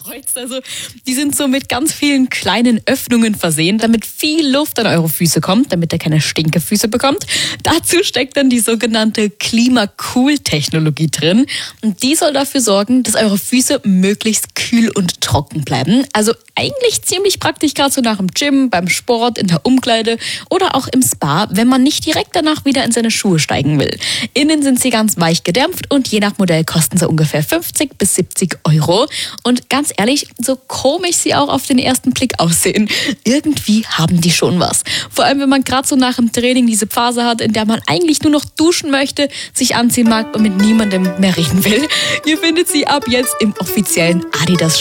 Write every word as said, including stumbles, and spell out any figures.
kreuzt. Also die sind so mit ganz vielen kleinen Öffnungen versehen, damit viel Luft an eure Füße kommt, damit ihr keine Stinkefüße bekommt. Dazu steckt dann die sogenannte Klima-Cool-Technologie drin. Und die soll dafür sorgen, dass eure Füße möglichst kühl und trocken bleiben. Also eigentlich ziemlich praktisch, gerade so nach dem Gym, beim Sport, in der Umkleide oder auch im Spa, wenn man nicht direkt danach wieder in seine Schuhe steigen will. Innen sind sie ganz weich gedämpft und je nach Modell kosten sie ungefähr fünfzig bis siebzig Euro. Und ganz ehrlich, so komisch sie auch auf den ersten Blick aussehen, irgendwie haben die schon was. Vor allem, wenn man gerade so nach dem Training diese Phase hat, in der man eigentlich nur noch duschen möchte, sich anziehen mag und mit niemandem mehr reden will. Ihr findet sie ab jetzt im offiziellen Adidas